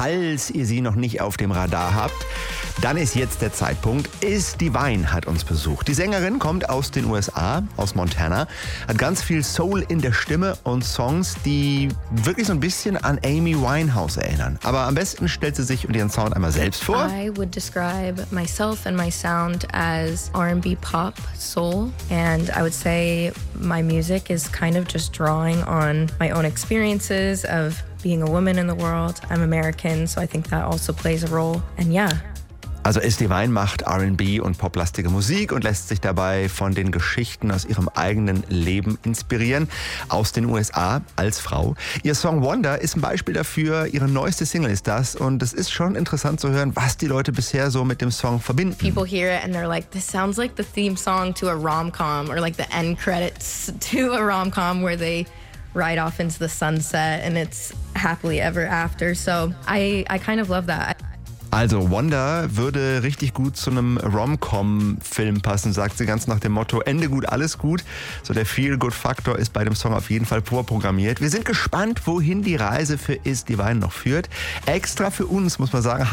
falls ihr sie noch nicht auf dem Radar habt, dann ist jetzt der Zeitpunkt. Is Divine hat uns besucht. Die Sängerin kommt aus den USA, aus Montana, hat ganz viel Soul in der Stimme und Songs, die wirklich so ein bisschen an Amy Winehouse erinnern. Aber am besten stellt sie sich und ihren Sound einmal selbst vor. I would describe myself and my sound as R&B pop soul, and I would say my music is kind of just drawing on my own experiences of being a woman in the world. I'm American, so I think that also plays a role. And yeah. Also Is Divine macht R&B und poplastige Musik und lässt sich dabei von den Geschichten aus ihrem eigenen Leben inspirieren, aus den USA als Frau. Ihr Song Wonder ist ein Beispiel dafür, ihre neueste Single ist das und es ist schon interessant zu hören, was die Leute bisher so mit dem Song verbinden. People hear it and they're like, this sounds like the theme song to a rom-com or like the end credits to a rom-com where they ride off into the sunset and it's happily ever after. So I kind of love that. Also Wonder würde richtig gut zu einem Rom-Com-Film passen, sagt sie ganz nach dem Motto, Ende gut, alles gut. So der Feel-Good-Faktor ist bei dem Song auf jeden Fall vorprogrammiert. Wir sind gespannt, wohin die Reise für Is Divine noch führt. Extra für uns, muss man sagen,